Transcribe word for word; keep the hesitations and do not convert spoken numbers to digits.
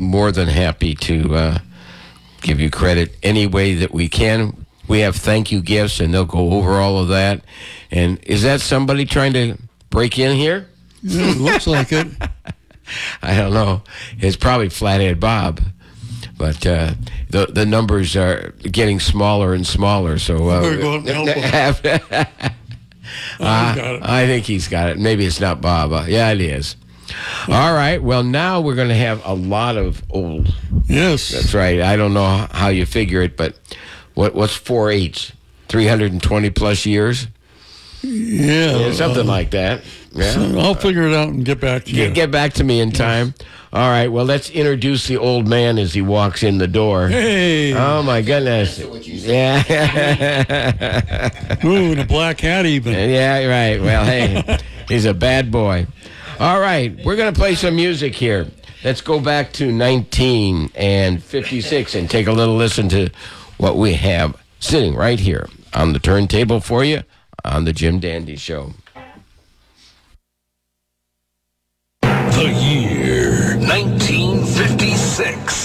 more than happy to uh, give you credit any way that we can. We have thank you gifts, and they'll go over all of that. And is that somebody trying to break in here? Yeah, it looks like it. I don't know. It's probably Flathead Bob. But uh, the the numbers are getting smaller and smaller. So uh, We're going to help him. uh, got it. I think he's got it. Maybe it's not Bob. Uh, yeah, it is. All right. Well, now we're going to have a lot of old. Yes. That's right. I don't know how you figure it, but what what's four H? three hundred twenty plus years? Yeah. Yeah, something uh, like that. Yeah. So I'll figure it out and get back to you. Get, get back to me in time. All right. Well, let's introduce the old man as he walks in the door. Hey. Oh, my goodness. Yeah. Ooh, and a black hat even. Yeah, right. Well, hey, he's a bad boy. All right. We're going to play some music here. Let's go back to nineteen fifty-six and take a little listen to what we have sitting right here on the turntable for you on the Jim Dandy Show. The year nineteen fifty-six.